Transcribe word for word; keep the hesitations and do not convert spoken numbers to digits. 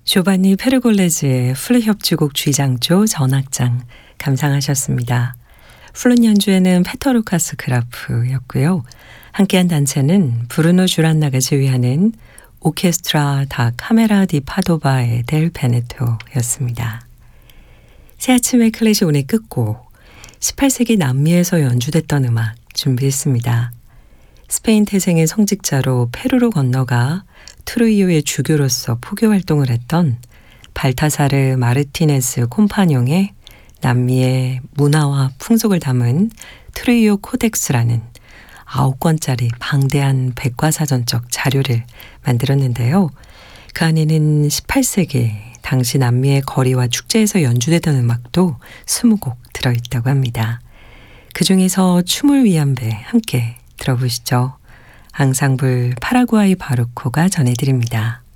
조반니 페르골레즈의 플룻 협주곡 쥐장조 전악장 감상하셨습니다. 플룻 연주에는 페터 루카스 그라프였고요. 함께한 단체는 브루노 주란나가 지휘하는 오케스트라 다 카메라 디 파도바의 델 베네토였습니다. 새 아침의 클래식 오늘 끝곡 십팔 세기 남미에서 연주됐던 음악 준비했습니다. 스페인 태생의 성직자로 페루로 건너가 트루이오의 주교로서 포교 활동을 했던 발타사르 마르티네스 콤파뇽의 남미의 문화와 풍속을 담은 트루이오 코덱스라는 아홉 권짜리 방대한 백과사전적 자료를 만들었는데요. 그 안에는 십팔 세기 당시 남미의 거리와 축제에서 연주되던 음악도 이십 곡 들어있다고 합니다. 그 중에서 춤을 위한 배 함께 들어보시죠. 앙상블 파라구아이 바르코가 전해드립니다.